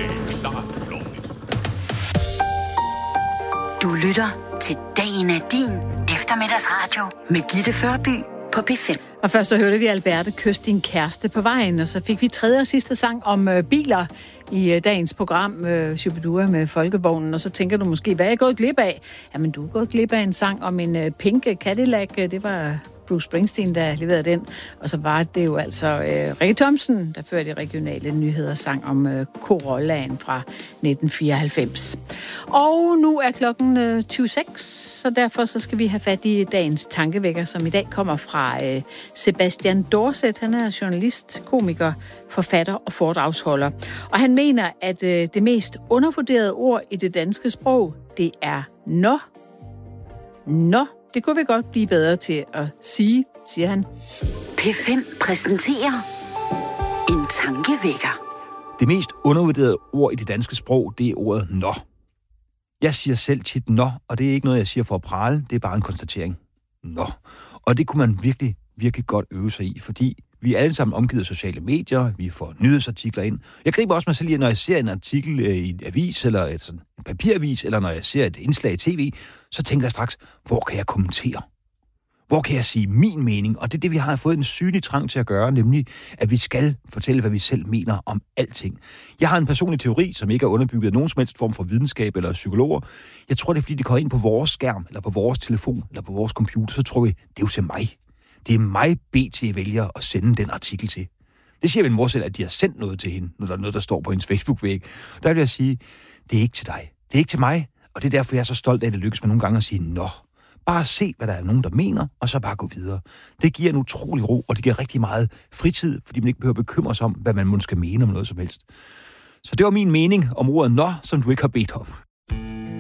Det er klart lovligt. Du lytter til Dagen er din eftermiddagsradio med Gitte Førby på P5. Og først så hørte vi Alberte kysse din kæreste på vejen, og så fik vi tredje og sidste sang om biler i dagens program, Shubidua med Folkevognen. Og så tænker du måske, hvad er jeg gået glip af? Jamen, du er gået glip af en sang om en pink Cadillac. Det var Bruce Springsteen, der leverede den. Og så var det jo altså Rikke Thomsen, der førte de regionale nyheder, sang om Corollaen fra 1994. Og nu er klokken 26, så derfor så skal vi have fat i dagens tankevækker, som i dag kommer fra Sebastian Dorset. Han er journalist, komiker, forfatter og foredragsholder. Og han mener, at det mest undervurderede ord i det danske sprog, det er nå. Nå. Det kunne vi godt blive bedre til at sige, siger han. P5 præsenterer en tankevækker. Det mest undervurderede ord i det danske sprog, det er ordet nå. Jeg siger selv tit nå, og det er ikke noget, jeg siger for at prale, det er bare en konstatering. Nå. Og det kunne man virkelig, virkelig godt øve sig i, fordi vi er alle sammen omgivet af sociale medier, vi får nyhedsartikler ind. Jeg griber også mig selv i, når jeg ser en artikel i en avis, eller en papiravis, eller når jeg ser et indslag i tv, så tænker jeg straks, hvor kan jeg kommentere? Hvor kan jeg sige min mening? Og det er det, vi har fået en sygelig trang til at gøre, nemlig at vi skal fortælle, hvad vi selv mener om alting. Jeg har en personlig teori, som ikke er underbygget af nogen som helst form for videnskab eller psykologer. Jeg tror, det er fordi, de går ind på vores skærm, eller på vores telefon, eller på vores computer, så tror vi, det er jo til mig. Det er mig, BT vælger at sende den artikel til. Det siger min mor selv, at de har sendt noget til hende, når der er noget, der står på hendes Facebook-væg. Der vil jeg sige, det er ikke til dig. Det er ikke til mig, og det er derfor, jeg er så stolt af, at det lykkes med nogle gange at sige, nå. Bare se, hvad der er nogen, der mener, og så bare gå videre. Det giver en utrolig ro, og det giver rigtig meget fritid, fordi man ikke behøver bekymre sig om, hvad man måske skal mene om noget som helst. Så det var min mening om ordet nå, som du ikke har bedt om.